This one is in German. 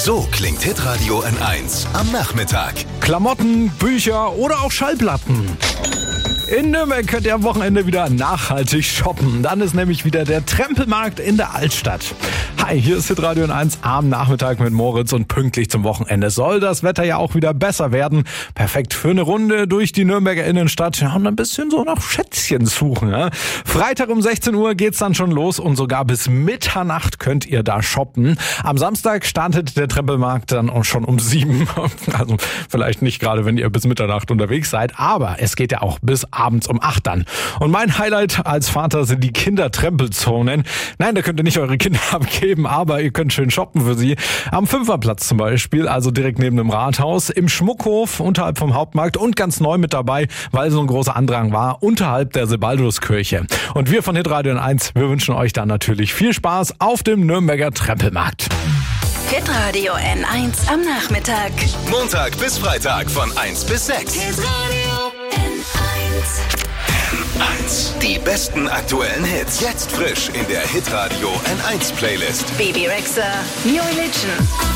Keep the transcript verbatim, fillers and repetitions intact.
So klingt Hitradio N eins am Nachmittag. Klamotten, Bücher oder auch Schallplatten. In Nürnberg könnt ihr am Wochenende wieder nachhaltig shoppen. Dann ist nämlich wieder der Trempelmarkt in der Altstadt. Hi, hier ist Hitradio N eins am Nachmittag mit Moritz und pünktlich zum Wochenende soll das Wetter ja auch wieder besser werden. Perfekt für eine Runde durch die Nürnberger Innenstadt ja, und ein bisschen so nach Schätzchen suchen. Ja. Freitag um sechzehn Uhr geht's dann schon los und sogar bis Mitternacht könnt ihr da shoppen. Am Samstag startet der Trempelmarkt dann auch schon um sieben. Also vielleicht nicht gerade, wenn ihr bis Mitternacht unterwegs seid, aber es geht ja auch bis abends um acht dann. Und mein Highlight als Vater sind die Kindertrempelzonen. Nein, da könnt ihr nicht eure Kinder abgeben, aber ihr könnt schön shoppen für sie. Am Fünferplatz zum Beispiel, also direkt neben dem Rathaus, im Schmuckhof unterhalb vom Hauptmarkt und ganz neu mit dabei, weil so ein großer Andrang war, unterhalb der Sebalduskirche. Und wir von Hitradio N eins, wir wünschen euch dann natürlich viel Spaß auf dem Nürnberger Trempelmarkt. Hitradio N eins am Nachmittag. Montag bis Freitag von eins bis sechs. Hitradio N eins. N eins. Die besten aktuellen Hits. Jetzt frisch in der Hitradio N eins Playlist. Baby Rexha, New Religion.